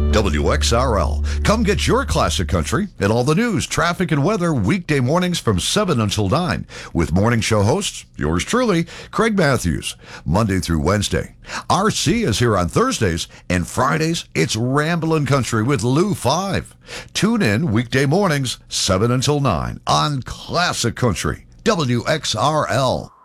WXRL. Come get your classic country and all the news, traffic, and weather weekday mornings from 7 until 9 with morning show hosts, yours truly, Craig Matthews, Monday through Wednesday. RC is here on Thursdays, and Fridays, it's Ramblin' Country with Lou 5. Tune in weekday mornings, 7 until 9 on Classic Country, WXRL.